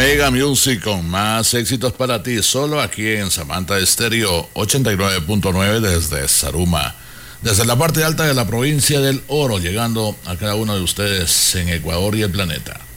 Mega Music con más éxitos para ti, solo aquí en Samantha Estéreo 89.9 desde Zaruma, desde la parte alta de la provincia del Oro, llegando a cada uno de ustedes en Ecuador y el planeta.